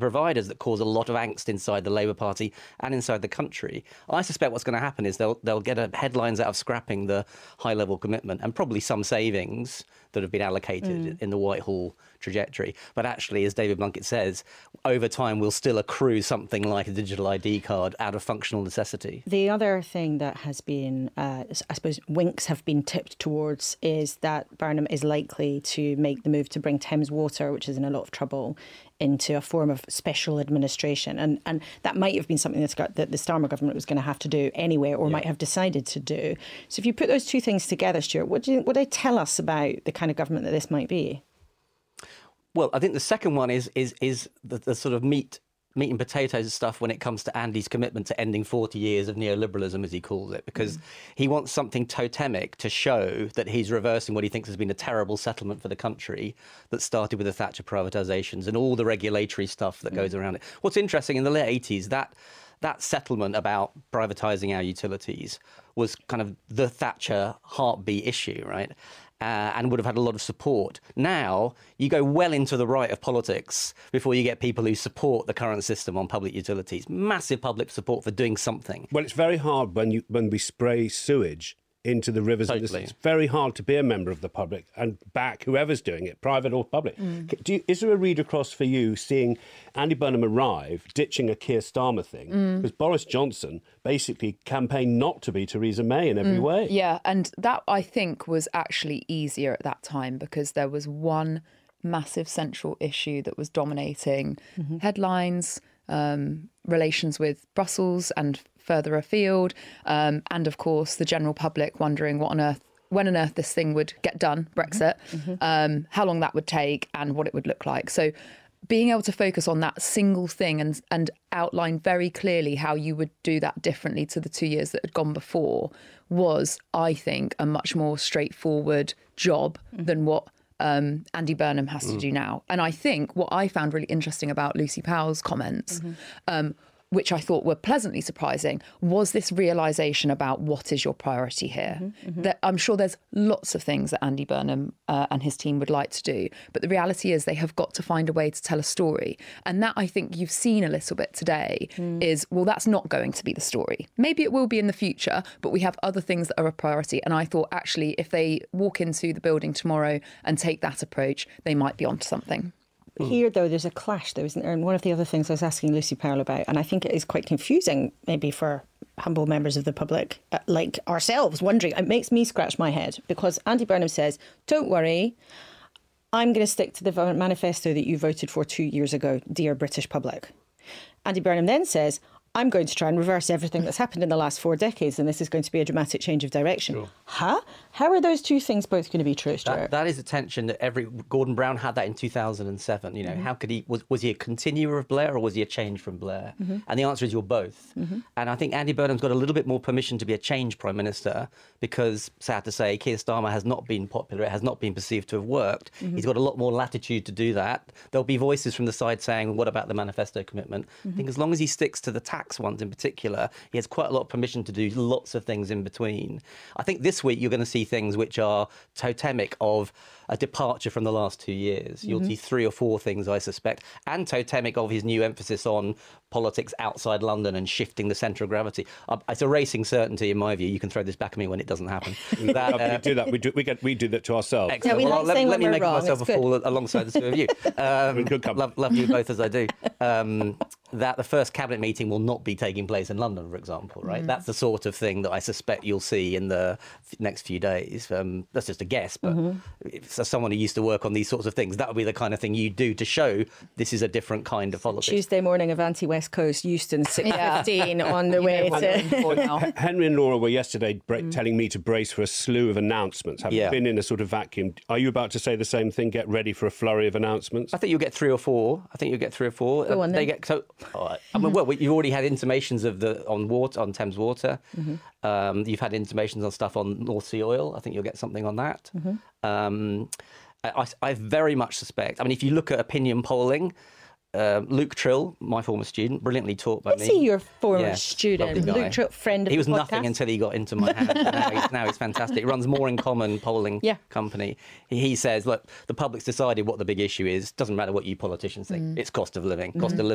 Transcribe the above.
providers that cause a lot of angst inside the Labour Party and inside the country. I suspect what's going to happen is they'll get headlines out of scrapping the high-level commitment and probably some savings that have been allocated in the Whitehall trajectory. But actually, as David Blunkett says, over time we'll still accrue something like a digital ID card out of functional necessity. The other thing that has been, I suppose, winks have been tipped towards is that Burnham is likely to make the move to bring Thames Water, which is in a lot of trouble, into a form of special administration. And that might have been something that the Starmer government was going to have to do anyway, or might have decided to do. So if you put those two things together, Stuart, what do they tell us about the kind of government that this might be? Well, I think the second one is the sort of meat and potatoes stuff when it comes to Andy's commitment to ending 40 years of neoliberalism, as he calls it, because he wants something totemic to show that he's reversing what he thinks has been a terrible settlement for the country that started with the Thatcher privatisations and all the regulatory stuff that goes around it. What's interesting, in the late 80s, that settlement about privatising our utilities was kind of the Thatcher heartbeat issue, right? And would have had a lot of support. Now, you go well into the right of politics before you get people who support the current system on public utilities. Massive public support for doing something. Well, it's very hard when we spray sewage into the rivers. Totally. It's very hard to be a member of the public and back whoever's doing it, private or public. Is there a read across for you seeing Andy Burnham arrive, ditching a Keir Starmer thing? Because Boris Johnson basically campaigned not to be Theresa May in every way. Yeah, and that, I think, was actually easier at that time because there was one massive central issue that was dominating headlines, relations with Brussels and further afield, and of course the general public wondering when on earth this thing would get done, Brexit, how long that would take and what it would look like. So being able to focus on that single thing and outline very clearly how you would do that differently to the 2 years that had gone before was, I think, a much more straightforward job than what Andy Burnham has to do now. And I think what I found really interesting about Lucy Powell's comments, which I thought were pleasantly surprising, was this realisation about what is your priority here. That I'm sure there's lots of things that Andy Burnham and his team would like to do, but the reality is they have got to find a way to tell a story. And that, I think you've seen a little bit today, is, well, that's not going to be the story. Maybe it will be in the future, but we have other things that are a priority. And I thought, actually, if they walk into the building tomorrow and take that approach, they might be onto something. Here, though, there's a clash, though, isn't there? And one of the other things I was asking Lucy Powell about, and I think it is quite confusing, maybe for humble members of the public, like ourselves, wondering, it makes me scratch my head, because Andy Burnham says, don't worry, I'm going to stick to the manifesto that you voted for 2 years ago, dear British public. Andy Burnham then says, I'm going to try and reverse everything that's happened in the last 4 decades, and this is going to be a dramatic change of direction. Sure. Huh? How are those two things both going to be true, Stuart? That is a tension that Gordon Brown had that in 2007. You know, how could he, was he a continuer of Blair or was he a change from Blair? And the answer is you're both. And I think Andy Burnham's got a little bit more permission to be a change Prime Minister because, sad to say, Keir Starmer has not been popular. It has not been perceived to have worked. He's got a lot more latitude to do that. There'll be voices from the side saying, what about the manifesto commitment? I think as long as he sticks to the tax ones in particular, he has quite a lot of permission to do lots of things in between. I think this week you're going to see things which are totemic of a departure from the last 2 years. You'll see 3 or 4 things, I suspect, and totemic of his new emphasis on politics outside London and shifting the centre of gravity. It's a racing certainty, in my view. You can throw this back at me when it doesn't happen. We do that. We do that to ourselves. Excellent. Yeah, let me make myself a fool alongside the two of you. Good company. Love you both as I do. That the first cabinet meeting will not be taking place in London, for example, right? That's the sort of thing that I suspect you'll see in the next few days. That's just a guess, but as someone who used to work on these sorts of things, that would be the kind of thing you do to show this is a different kind of politics. Tuesday morning of Anti-West Coast, Euston, 6:15 on the way to... Henry and Laura were yesterday telling me to brace for a slew of announcements, having been in a sort of vacuum. Are you about to say the same thing? Get ready for a flurry of announcements? I think you'll get 3 or 4. Go on, then. I mean, well, you've already had intimations of on Thames Water. You've had intimations on stuff on North Sea oil. I think you'll get something on that. I very much suspect. I mean, if you look at opinion polling, Luke Trill, my former student, brilliantly taught by me. Is he your former student? Luke Trill, friend of the podcast? He was nothing until he got into my hands. Now he's fantastic. He runs More in Common polling company. He says, look, the public's decided what the big issue is. Doesn't matter what you politicians think. It's cost of living. Cost of living